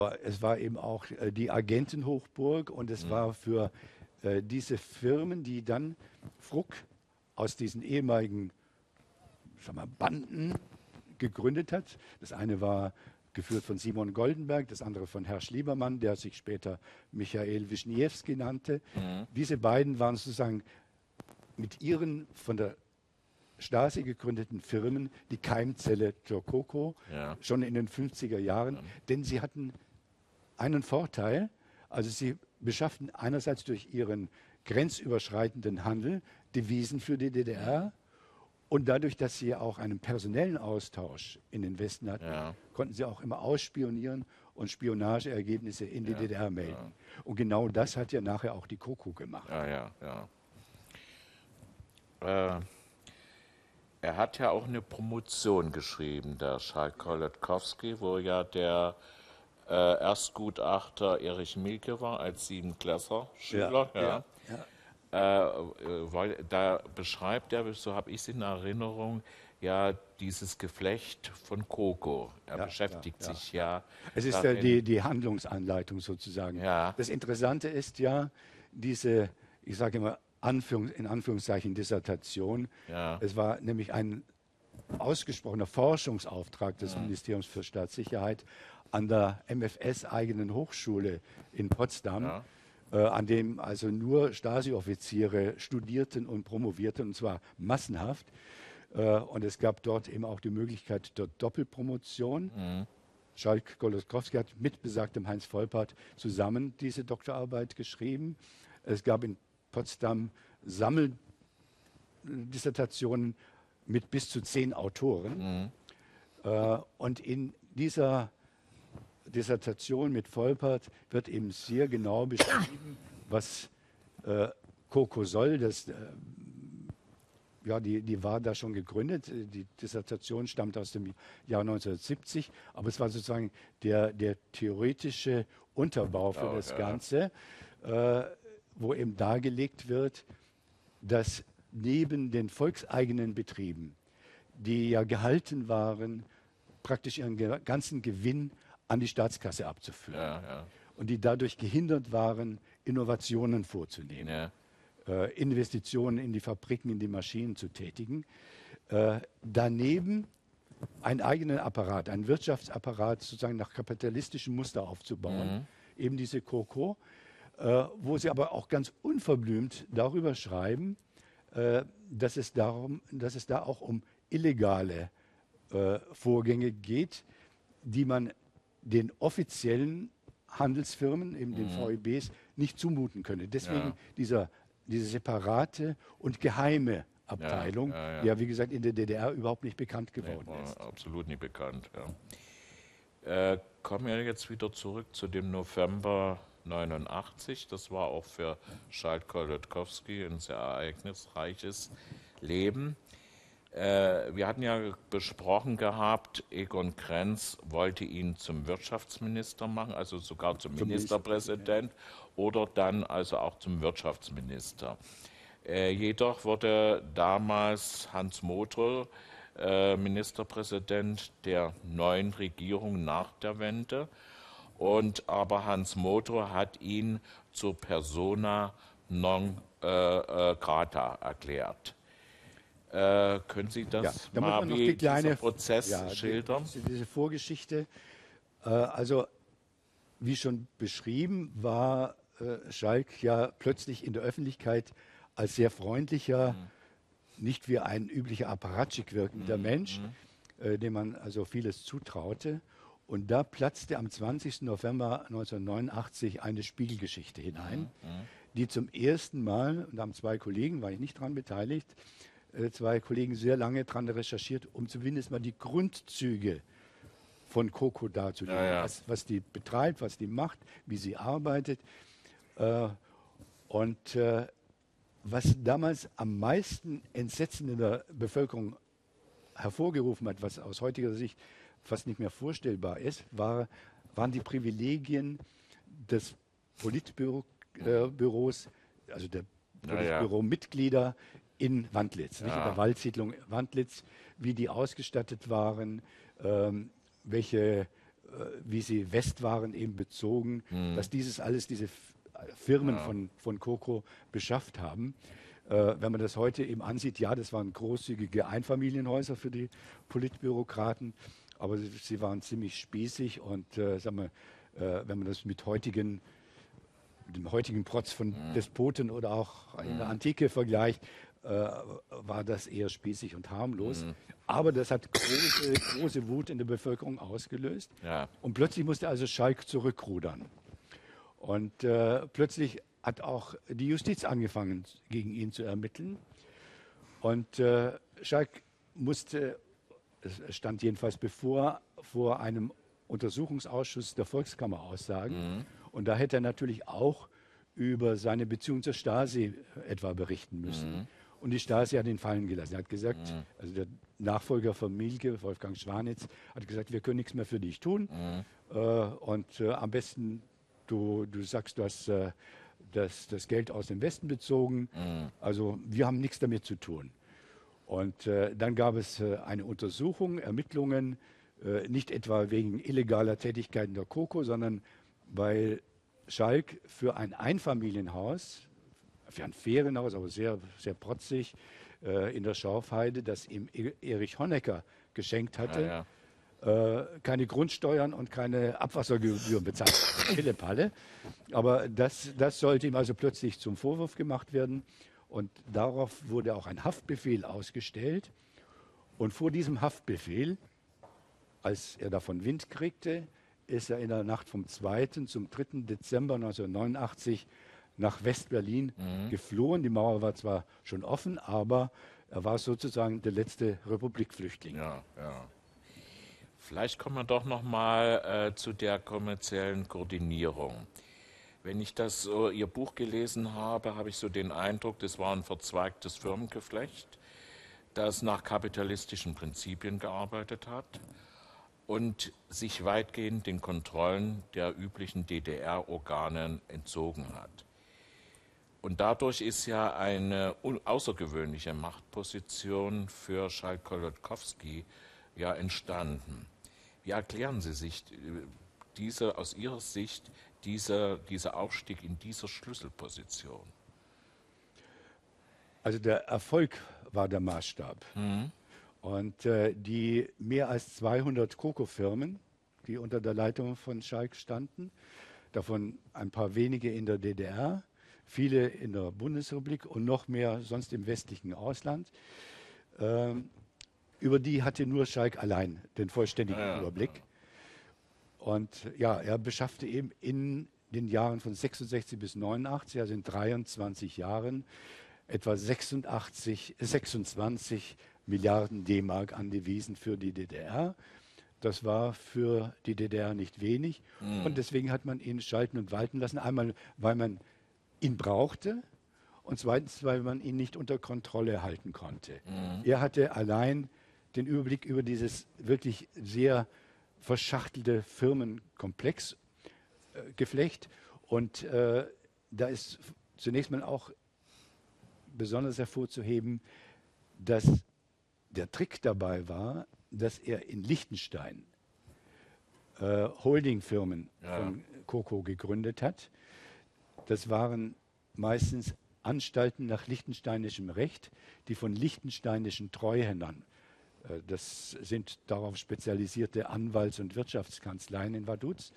Es war eben auch die Agentenhochburg und es war für diese Firmen, die dann Fruck aus diesen ehemaligen, sagen wir, Banden gegründet hat. Das eine war geführt von Simon Goldenberg, das andere von Herr Schliebermann, der sich später Michael Wischniewski nannte. Diese beiden waren sozusagen mit ihren von der Stasi gegründeten Firmen die Keimzelle zur Coco, schon in den 50er Jahren, denn sie hatten einen Vorteil, also sie beschafften einerseits durch ihren grenzüberschreitenden Handel Devisen für die DDR und dadurch, dass sie auch einen personellen Austausch in den Westen hatten, konnten sie auch immer ausspionieren und Spionageergebnisse in die DDR melden. Und genau das hat ja nachher auch die Coco gemacht. Er hat ja auch eine Promotion geschrieben, der Schalk Kolodkowski, wo ja der Erstgutachter Erich Mielke war als Siebenklässler-Schüler. Da beschreibt er, so habe ich es in Erinnerung, ja dieses Geflecht von Coco. Er beschäftigt sich Es ist die Handlungsanleitung sozusagen. Das Interessante ist ja diese, ich sage immer, in Anführungszeichen Dissertation. Es war nämlich ein ausgesprochener Forschungsauftrag des Ministeriums für Staatssicherheit an der MFS-eigenen Hochschule in Potsdam, an dem also nur Stasi-Offiziere studierten und promovierten, und zwar massenhaft. Und es gab dort eben auch die Möglichkeit der Doppelpromotion. Schalk Golodkowski hat mit besagtem Heinz Volpert zusammen diese Doktorarbeit geschrieben. Es gab in Potsdam Sammeldissertationen mit bis zu 10 Autoren. Und in dieser Dissertation mit Volpert wird eben sehr genau beschrieben, was Coco soll. Die war da schon gegründet. Die Dissertation stammt aus dem Jahr 1970, aber es war sozusagen der theoretische Unterbau für das Ganze, wo eben dargelegt wird, dass neben den volkseigenen Betrieben, die ja gehalten waren, praktisch ihren ganzen Gewinn an die Staatskasse abzuführen und die dadurch gehindert waren, Innovationen vorzunehmen, Investitionen in die Fabriken, in die Maschinen zu tätigen. Daneben einen eigenen Apparat, einen Wirtschaftsapparat sozusagen nach kapitalistischem Muster aufzubauen, eben diese Coco, wo sie aber auch ganz unverblümt darüber schreiben, dass es da auch um illegale Vorgänge geht, die man den offiziellen Handelsfirmen, eben den VEBs, nicht zumuten könne. Deswegen diese separate und geheime Abteilung, die ja wie gesagt in der DDR überhaupt nicht bekannt geworden ist. Absolut nicht bekannt. Kommen wir jetzt wieder zurück zu dem November 89. Das war auch für Schalk Golodkowski ein sehr ereignisreiches Leben. Wir hatten ja besprochen gehabt, Egon Krenz wollte ihn zum Wirtschaftsminister machen, also sogar zum Ministerpräsident oder dann also auch zum Wirtschaftsminister. Jedoch wurde damals Hans Modrow Ministerpräsident der neuen Regierung nach der Wende. Aber Hans Modrow hat ihn zur Persona non grata erklärt. Können Sie das mal wie dieser Prozess schildern? Diese Vorgeschichte. Also wie schon beschrieben, war Schalk ja plötzlich in der Öffentlichkeit als sehr freundlicher, nicht wie ein üblicher Apparatschik wirkender Mensch, dem man also vieles zutraute. Und da platzte am 20. November 1989 eine Spiegelgeschichte hinein, die zum ersten Mal, und da haben 2 Kollegen, war ich nicht daran beteiligt, 2 Kollegen sehr lange daran recherchiert, um zumindest mal die Grundzüge von Coco darzulegen, was die betreibt, was die macht, wie sie arbeitet. Was damals am meisten Entsetzen in der Bevölkerung hervorgerufen hat, was aus heutiger Sicht fast nicht mehr vorstellbar ist, waren die Privilegien des Politbüros, also der Politbüro-Mitglieder in Wandlitz, nicht in der Waldsiedlung Wandlitz, wie die ausgestattet waren, welche wie sie Westwaren eben bezogen, dass diese Firmen von Coco beschafft haben. Wenn man das heute eben ansieht, ja, das waren großzügige Einfamilienhäuser für die Politbürokraten, aber sie waren ziemlich spießig und sagen wir, wenn man das mit dem heutigen Protz von Despoten oder auch in der Antike vergleicht, war das eher spießig und harmlos. Aber das hat große Wut in der Bevölkerung ausgelöst. Ja. Und plötzlich musste also Schalk zurückrudern. Und plötzlich hat auch die Justiz angefangen, gegen ihn zu ermitteln. Und Schalk musste, es stand jedenfalls bevor, vor einem Untersuchungsausschuss der Volkskammer aussagen. Und da hätte er natürlich auch über seine Beziehung zur Stasi etwa berichten müssen. Und die Stasi hat ihn fallen gelassen. Er hat gesagt, also der Nachfolger von Mielke, Wolfgang Schwanitz, hat gesagt, wir können nichts mehr für dich tun. Und am besten, du sagst, du hast das Geld aus dem Westen bezogen. Also wir haben nichts damit zu tun. Und dann gab es eine Untersuchung, Ermittlungen, nicht etwa wegen illegaler Tätigkeiten der Coco, sondern weil Schalk für ein Einfamilienhaus, für ein Ferienhaus, aber sehr, sehr protzig, in der Schorfheide, das ihm Erich Honecker geschenkt hatte, keine Grundsteuern und keine Abwassergebühren bezahlt. Pille-Palle. Aber das sollte ihm also plötzlich zum Vorwurf gemacht werden. Und darauf wurde auch ein Haftbefehl ausgestellt. Und vor diesem Haftbefehl, als er davon Wind kriegte, ist er in der Nacht vom 2. zum 3. Dezember 1989 nach West-Berlin geflohen. Die Mauer war zwar schon offen, aber er war sozusagen der letzte Republikflüchtling. Ja, ja. Vielleicht kommen wir doch noch mal zu der kommerziellen Koordinierung. Wenn ich das Ihr Buch gelesen habe, habe ich so den Eindruck, das war ein verzweigtes Firmengeflecht, das nach kapitalistischen Prinzipien gearbeitet hat und sich weitgehend den Kontrollen der üblichen DDR-Organe entzogen hat. Und dadurch ist ja eine außergewöhnliche Machtposition für Schalk-Golodkowski ja entstanden. Wie erklären Sie sich aus Ihrer Sicht dieser Aufstieg in dieser Schlüsselposition? Also der Erfolg war der Maßstab. Und die mehr als 200 Coco-Firmen, die unter der Leitung von Schalk standen, davon ein paar wenige in der DDR, viele in der Bundesrepublik und noch mehr sonst im westlichen Ausland, über die hatte nur Schalk allein den vollständigen Überblick. Und ja, er beschaffte eben in den Jahren von 66 bis 89, also in 23 Jahren, etwa 26 Milliarden D-Mark an Devisen für die DDR. Das war für die DDR nicht wenig. Und deswegen hat man ihn schalten und walten lassen. Einmal, weil man ihn brauchte und zweitens, weil man ihn nicht unter Kontrolle halten konnte. Er hatte allein den Überblick über dieses wirklich sehr verschachtelte Firmenkomplexgeflecht. Und da ist zunächst mal auch besonders hervorzuheben, dass der Trick dabei war, dass er in Liechtenstein Holdingfirmen von Coco gegründet hat. Das waren meistens Anstalten nach liechtensteinischem Recht, die von liechtensteinischen Treuhändern, das sind darauf spezialisierte Anwalts- und Wirtschaftskanzleien in Vaduz,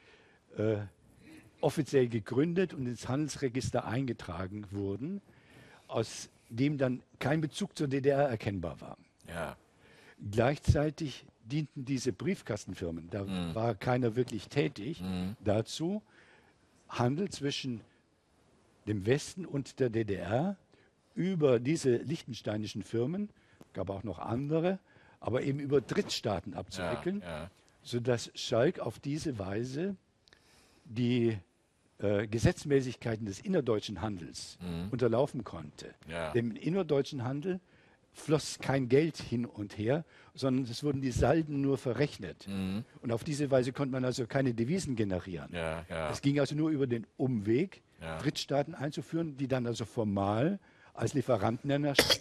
offiziell gegründet und ins Handelsregister eingetragen wurden, aus dem dann kein Bezug zur DDR erkennbar war. Ja. Gleichzeitig dienten diese Briefkastenfirmen, da war keiner wirklich tätig, dazu, Handel zwischen dem Westen und der DDR über diese liechtensteinischen Firmen, gab auch noch andere, aber eben über Drittstaaten abzuwickeln, sodass Schalk auf diese Weise die Gesetzmäßigkeiten des innerdeutschen Handels unterlaufen konnte. Dem innerdeutschen Handel floss kein Geld hin und her, sondern es wurden die Salden nur verrechnet. Und auf diese Weise konnte man also keine Devisen generieren. Es ging also nur über den Umweg, Drittstaaten einzuführen, die dann also formal als Lieferanten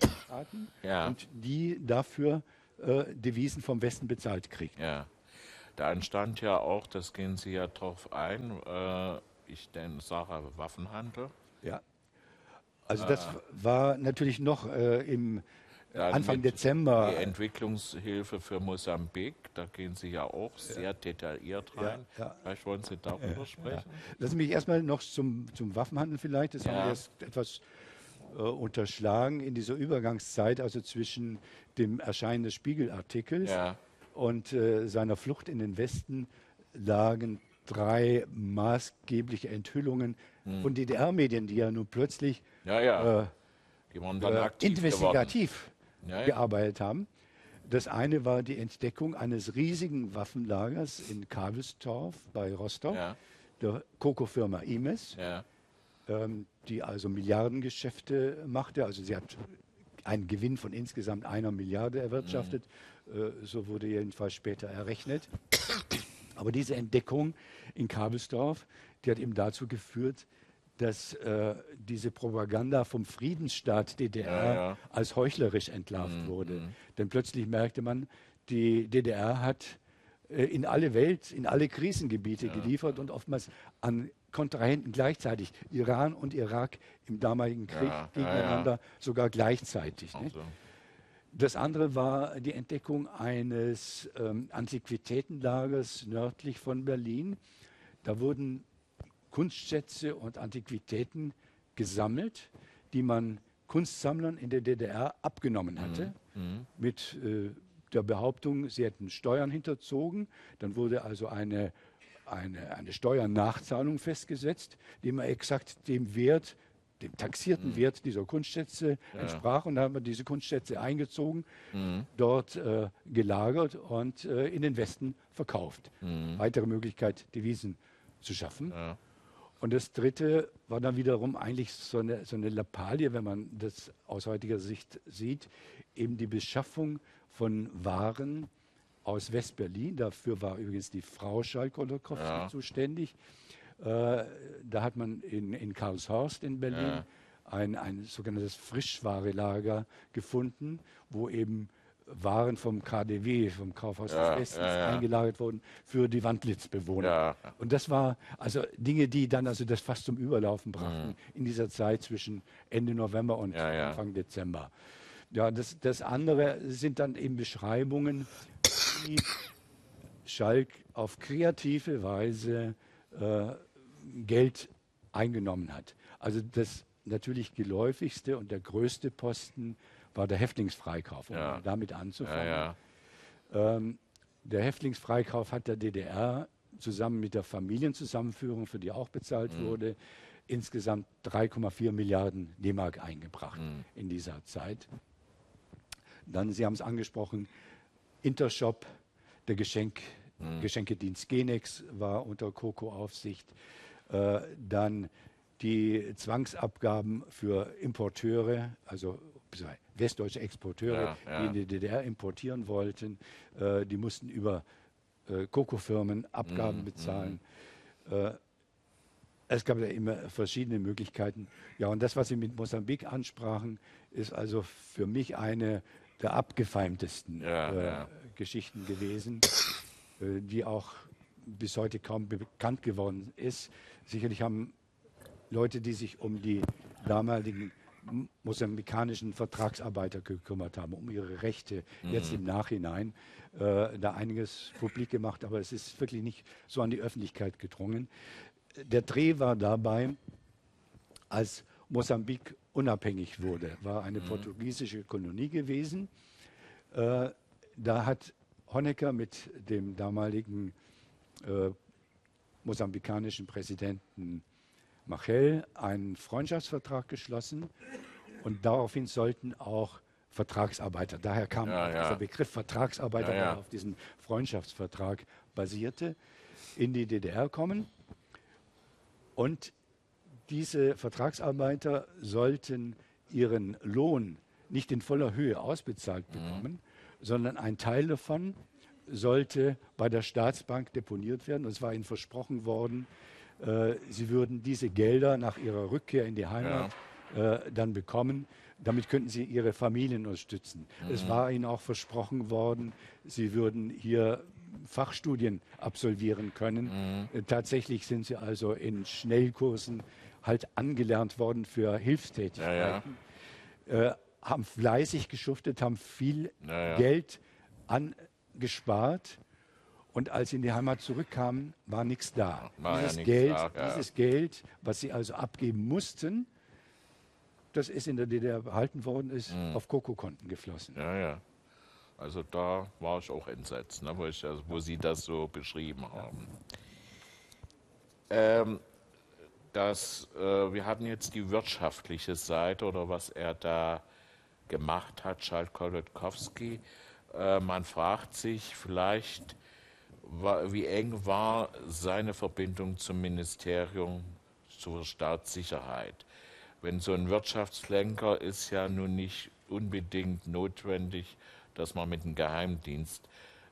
erstatten und die dafür Devisen vom Westen bezahlt kriegten. Ja. Da entstand ja auch, das gehen Sie ja drauf ein, ich sage Waffenhandel. Ja. Also das war natürlich noch im Dann Anfang mit die Dezember. Entwicklungshilfe für Mosambik, da gehen Sie ja auch sehr detailliert Ja, rein. ja. Vielleicht wollen Sie darüber Ja. sprechen? Lassen Sie mich erstmal noch zum Waffenhandel vielleicht. Das haben wir Ja. erst etwas unterschlagen in dieser Übergangszeit, also zwischen dem Erscheinen des Spiegelartikels Ja, und seiner Flucht in den Westen lagen 3 maßgebliche Enthüllungen von DDR-Medien, die ja nun plötzlich ja, ja. Die waren dann aktiv geworden. investigativ Ja, ja. gearbeitet haben. Das eine war die Entdeckung eines riesigen Waffenlagers in Kabelstorf bei Rostock, Ja, der Coco-Firma Imes, ja. die also Milliardengeschäfte machte. Also sie hat einen Gewinn von insgesamt 1 Milliarde erwirtschaftet. So wurde jedenfalls später errechnet. Aber diese Entdeckung in Kabelsdorf, die hat eben dazu geführt, dass diese Propaganda vom Friedensstaat DDR Ja. als heuchlerisch entlarvt wurde. Denn plötzlich merkte man, die DDR hat in alle Welt, in alle Krisengebiete geliefert und oftmals an Kontrahenten gleichzeitig, Iran und Irak im damaligen Krieg gegeneinander, sogar gleichzeitig. Ne? Also, Das andere war die Entdeckung eines Antiquitätenlagers nördlich von Berlin. Da wurden Kunstschätze und Antiquitäten gesammelt, die man Kunstsammlern in der DDR abgenommen hatte, mit der Behauptung, sie hätten Steuern hinterzogen. Dann wurde also eine Steuernachzahlung festgesetzt, die immer exakt dem Wert, dem taxierten Wert dieser Kunstschätze entsprach. Und dann haben wir diese Kunstschätze eingezogen, dort gelagert und in den Westen verkauft. Weitere Möglichkeit, Devisen zu schaffen. ja. Und das Dritte war dann wiederum eigentlich so eine Lappalie, wenn man das aus heutiger Sicht sieht, eben die Beschaffung von Waren aus West-Berlin. Dafür war übrigens die Frau Schalk-Golokowski zuständig. Da hat man in Karlshorst in Berlin ein sogenanntes Frischwarelager gefunden, wo eben Waren vom KaDeWe, vom Kaufhaus des Westens, eingelagert wurden für die Wandlitzbewohner. Ja. Und das war also Dinge, die dann also das fast zum Überlaufen brachten in dieser Zeit zwischen Ende November und Anfang Dezember. Ja, das andere sind dann eben Beschreibungen, wie Schalk auf kreative Weise Geld eingenommen hat. Also das natürlich geläufigste und der größte Posten war der Häftlingsfreikauf, um damit anzufangen. Der Häftlingsfreikauf hat der DDR zusammen mit der Familienzusammenführung, für die auch bezahlt wurde, insgesamt 3,4 Milliarden D-Mark eingebracht in dieser Zeit. Dann, Sie haben es angesprochen, Intershop, der Geschenkedienst Genex war unter Coco-Aufsicht. Dann die Zwangsabgaben für Importeure, also westdeutsche Exporteure, die in die DDR importieren wollten, die mussten über Coco-Firmen Abgaben bezahlen. Es gab ja immer verschiedene Möglichkeiten. Ja, und das, was Sie mit Mosambik ansprachen, ist also für mich eine der abgefeimtesten Geschichten gewesen, die auch bis heute kaum bekannt geworden ist. Sicherlich haben Leute, die sich um die damaligen mosambikanischen Vertragsarbeiter gekümmert haben, um ihre Rechte jetzt im Nachhinein, da einiges publik gemacht, aber es ist wirklich nicht so an die Öffentlichkeit gedrungen. Der Dreh war dabei, als Mosambik unabhängig wurde, war eine portugiesische Kolonie gewesen. Da hat Honecker mit dem damaligen mosambikanischen Präsidenten Machel einen Freundschaftsvertrag geschlossen und daraufhin sollten auch Vertragsarbeiter, daher kam dieser Begriff Vertragsarbeiter, der auf diesem Freundschaftsvertrag basierte, in die DDR kommen. Und diese Vertragsarbeiter sollten ihren Lohn nicht in voller Höhe ausbezahlt bekommen, sondern ein Teil davon sollte bei der Staatsbank deponiert werden. Und es war ihnen versprochen worden, sie würden diese Gelder nach ihrer Rückkehr in die Heimat dann bekommen. Damit könnten sie ihre Familien unterstützen. Es war ihnen auch versprochen worden, sie würden hier Fachstudien absolvieren können. Tatsächlich sind sie also in Schnellkursen halt angelernt worden für Hilfstätigkeiten. Haben fleißig geschuftet, haben viel Geld angespart. Und als sie in die Heimat zurückkamen, war nichts da. Dieses Geld, was sie also abgeben mussten, das ist in der DDR behalten worden, ist auf KoKo-Konten geflossen. Ja, ja. Also da war ich auch entsetzt, ne, wo Sie das so beschrieben haben. Wir hatten jetzt die wirtschaftliche Seite oder was er da gemacht hat, Schalk-Kolitkowski. Man fragt sich vielleicht, wie eng war seine Verbindung zum Ministerium zur Staatssicherheit. Wenn so ein Wirtschaftslenker ist ja nun nicht unbedingt notwendig, dass man mit dem Geheimdienst,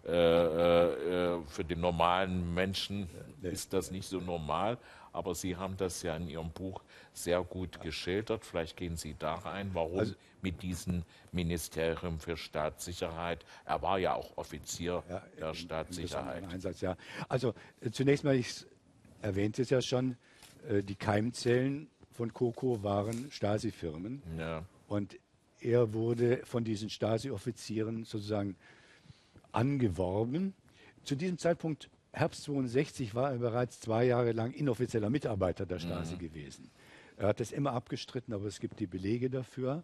für den normalen Menschen ist das nicht so normal, aber Sie haben das ja in Ihrem Buch sehr gut geschildert. Vielleicht gehen Sie da rein, warum mit diesem Ministerium für Staatssicherheit. Er war ja auch Offizier der Staatssicherheit. Einsatz, ja. Also zunächst mal, ich erwähnte es ja schon, die Keimzellen von KoKo waren Stasi-Firmen. Ja. Und er wurde von diesen Stasi-Offizieren sozusagen angeworben. Zu diesem Zeitpunkt, Herbst 62, war er bereits 2 Jahre lang inoffizieller Mitarbeiter der Stasi gewesen. Er hat das immer abgestritten, aber es gibt die Belege dafür.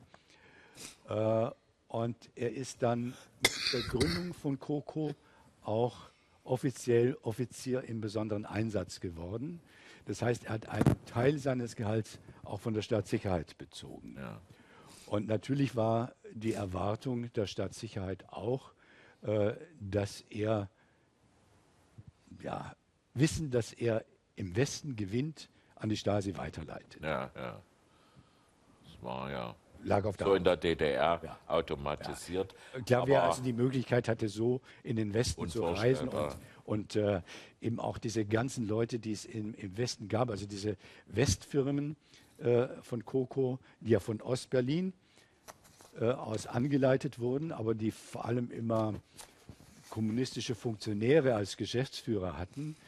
Und er ist dann mit der Gründung von KoKo auch offiziell Offizier im besonderen Einsatz geworden. Das heißt, er hat einen Teil seines Gehalts auch von der Staatssicherheit bezogen. Ja. Und natürlich war die Erwartung der Staatssicherheit auch, dass er wissen, dass er im Westen gewinnt, an die Stasi weiterleitet. Ja, ja. Das war ja Lag auf der so in der DDR automatisiert. Klar, wer also die Möglichkeit hatte, so in den Westen zu reisen und eben auch diese ganzen Leute, die es im Westen gab, also diese Westfirmen von KoKo, die ja von Ostberlin aus angeleitet wurden, aber die vor allem immer kommunistische Funktionäre als Geschäftsführer hatten,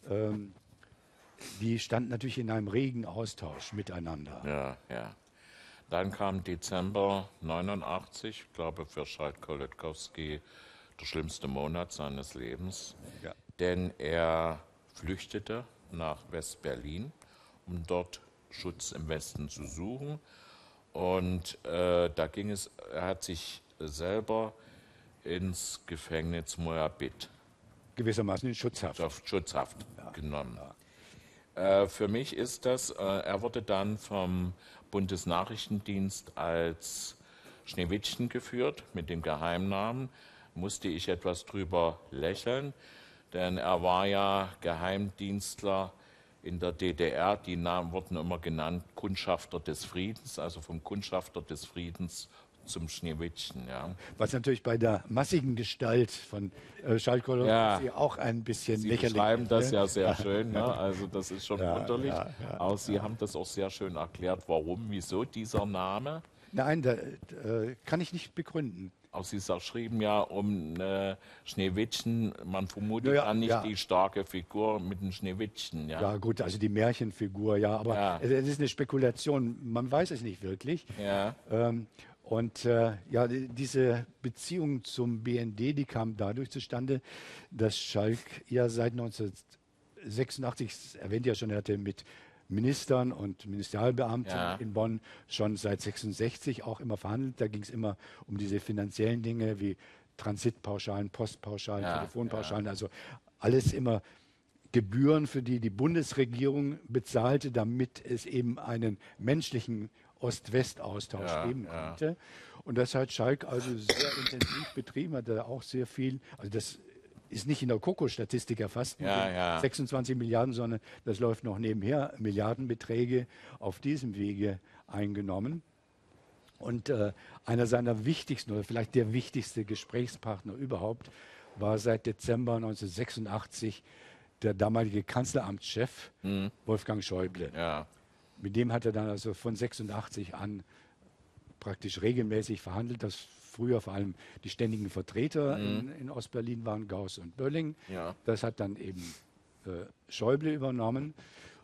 die standen natürlich in einem regen Austausch miteinander. Ja, ja. Dann kam Dezember 89, ich glaube für Schalk-Kolitkowski der schlimmste Monat seines Lebens, denn er flüchtete nach West-Berlin, um dort Schutz im Westen zu suchen. Und da ging es, er hat sich selber ins Gefängnis Moabit Gewissermaßen in Schutzhaft. Schutzhaft genommen. Für mich ist das, er wurde dann vom Bundesnachrichtendienst als Schneewittchen geführt mit dem Geheimnamen. Musste ich etwas drüber lächeln, denn er war ja Geheimdienstler in der DDR. Die Namen wurden immer genannt Kundschafter des Friedens, also vom Kundschafter des Friedens zum Schneewittchen. Ja. Was natürlich bei der massigen Gestalt von Schalk-Kolitkowski auch ein bisschen Sie lächerlich beschreiben ist. das ja sehr schön, ne? Also das ist schon wunderlich. Aber Sie haben das auch sehr schön erklärt, warum, wieso dieser Name. Nein, kann ich nicht begründen. Auch Sie schrieben ja um Schneewittchen, man vermutet dann nicht die starke Figur mit dem Schneewittchen. Ja, ja gut, also die Märchenfigur, aber es ist eine Spekulation, man weiß es nicht wirklich. Ja. Diese Beziehung zum BND, die kam dadurch zustande, dass Schalk ja seit 1986, das erwähnt ja schon, er hatte mit Ministern und Ministerialbeamten in Bonn schon seit 1966 auch immer verhandelt. Da ging es immer um diese finanziellen Dinge wie Transitpauschalen, Postpauschalen, Telefonpauschalen, also alles immer Gebühren, für die die Bundesregierung bezahlte, damit es eben einen menschlichen Ost-West-Austausch geben konnte. Und das hat Schalk also sehr intensiv betrieben, hat er auch sehr viel, also das ist nicht in der KoKo-Statistik erfasst, 26 Milliarden, sondern das läuft noch nebenher, Milliardenbeträge auf diesem Wege eingenommen. Und einer seiner wichtigsten oder vielleicht der wichtigste Gesprächspartner überhaupt war seit Dezember 1986 der damalige Kanzleramtschef Wolfgang Schäuble. Ja. Mit dem hat er dann also von 86 an praktisch regelmäßig verhandelt. Das früher vor allem die ständigen Vertreter in Ostberlin waren, Gauss und Bölling. Ja. Das hat dann eben Schäuble übernommen.